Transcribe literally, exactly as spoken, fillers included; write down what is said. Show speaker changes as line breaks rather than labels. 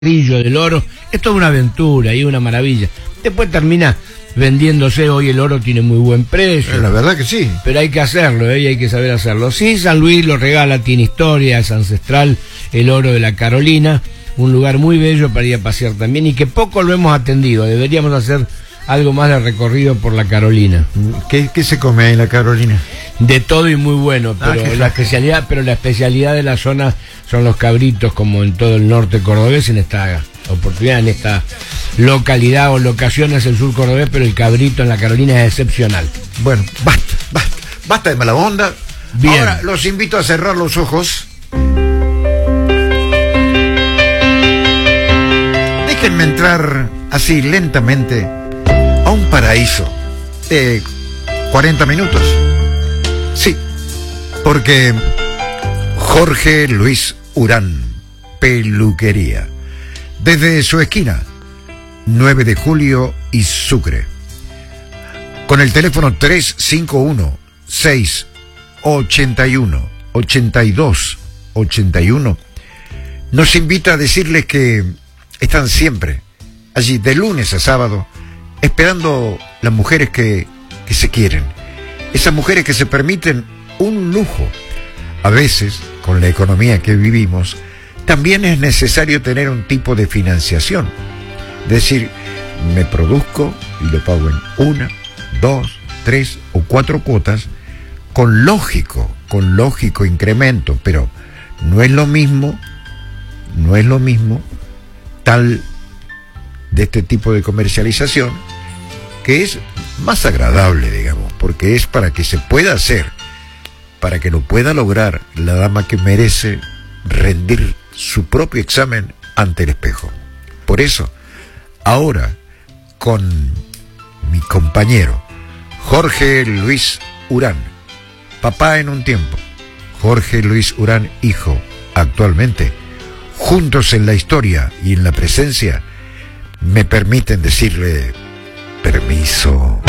Grillo del oro, es toda una aventura y una maravilla. Después termina vendiéndose, hoy el oro tiene muy buen precio.
La verdad que sí.
Pero hay que hacerlo, ¿eh? Y hay que saber hacerlo. Sí, San Luis lo regala, tiene historia, es ancestral, el oro de la Carolina, un lugar muy bello para ir a pasear también y que poco lo hemos atendido. Deberíamos hacer algo más de recorrido por la Carolina.
¿Qué, qué se come ahí en la Carolina?
De todo y muy bueno, pero
ah,
la especialidad, pero la especialidad de la zona son los cabritos, como en todo el norte cordobés, en esta oportunidad, en esta localidad o locación es el sur cordobés, pero el cabrito en la Carolina es excepcional.
Bueno, basta, basta, basta de mala onda.
Bien.
Ahora los invito a cerrar los ojos. Déjenme entrar así lentamente a un paraíso de cuarenta minutos. Sí, porque Jorge Luis Urán, peluquería, desde su esquina, nueve de julio y Sucre, con el teléfono tres cinco uno, seis ocho uno, ocho dos ocho uno, nos invita a decirles que están siempre allí de lunes a sábado, esperando las mujeres que, que se quieren, esas mujeres que se permiten un lujo. A veces, con la economía que vivimos, también es necesario tener un tipo de financiación. Es decir, me produzco y lo pago en una, dos, tres o cuatro cuotas, con lógico, con lógico incremento, pero no es lo mismo, no es lo mismo tal de este tipo de comercialización, que es más agradable, digamos, porque es para que se pueda hacer, para que lo pueda lograr la dama que merece rendir su propio examen ante el espejo. Por eso, ahora, con mi compañero Jorge Luis Urán, papá en un tiempo, Jorge Luis Urán, hijo, actualmente, juntos en la historia y en la presencia, me permiten decirle: permiso.